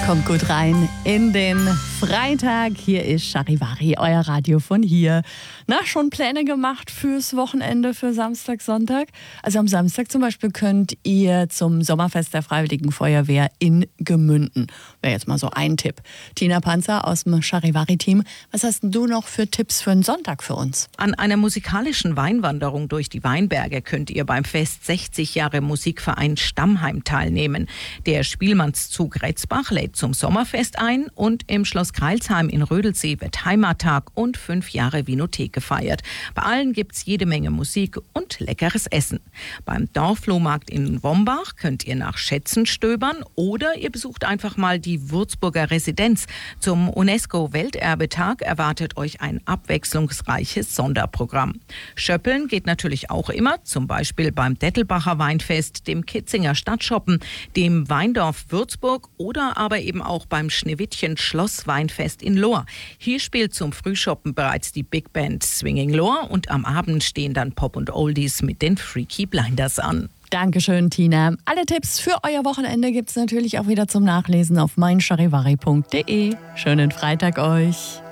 Kommt gut rein in den Freitag. Hier ist Charivari, euer Radio von hier. Na, schon Pläne gemacht fürs Wochenende, für Samstag, Sonntag? Also am Samstag zum Beispiel könnt ihr zum Sommerfest der Freiwilligen Feuerwehr in Gemünden. Wäre jetzt mal so ein Tipp. Tina Panzer aus dem Charivari-Team, was hast denn du noch für Tipps für einen Sonntag für uns? An einer musikalischen Weinwanderung durch die Weinberge könnt ihr beim Fest 60 Jahre Musikverein Stammheim teilnehmen. Der Spielmannszug Retzbach lädt zum Sommerfest ein und im Schloss Greilsheim in Rödelsee wird Heimattag und 5 Jahre Winothek gefeiert. Bei allen gibt's jede Menge Musik und leckeres Essen. Beim Dorfflohmarkt in Wombach könnt ihr nach Schätzen stöbern oder ihr besucht einfach mal die Würzburger Residenz. Zum UNESCO-Welterbetag erwartet euch ein abwechslungsreiches Sonderprogramm. Schöppeln geht natürlich auch immer, zum Beispiel beim Dettelbacher Weinfest, dem Kitzinger Stadtschoppen, dem Weindorf Würzburg oder aber eben auch beim Schneewittchen Schlossweinfest in Lohr. Hier spielt zum Frühshoppen bereits die Big Band Swinging Lohr und am Abend stehen dann Pop und Oldies mit den Freaky Blinders an. Dankeschön, Tina. Alle Tipps für euer Wochenende gibt's natürlich auch wieder zum Nachlesen auf meincharivari.de. Schönen Freitag euch.